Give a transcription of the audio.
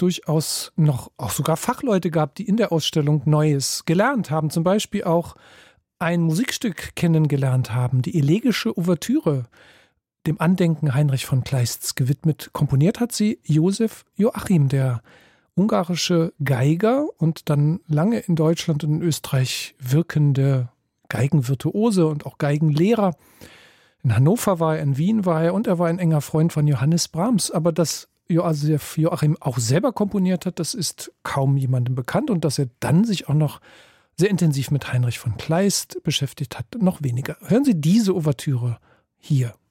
durchaus noch auch sogar Fachleute gab, die in der Ausstellung Neues gelernt haben. Zum Beispiel auch ein Musikstück kennengelernt haben, die Elegische Ouvertüre, dem Andenken Heinrich von Kleists gewidmet. Komponiert hat sie Josef Joachim, der ungarische Geiger und dann lange in Deutschland und in Österreich wirkende Geigenvirtuose und auch Geigenlehrer. In Hannover war er, in Wien war er und er war ein enger Freund von Johannes Brahms. Aber dass Josef Joachim auch selber komponiert hat, das ist kaum jemandem bekannt. Und dass er dann sich auch noch sehr intensiv mit Heinrich von Kleist beschäftigt hat, noch weniger. Hören Sie diese Ouvertüre hier.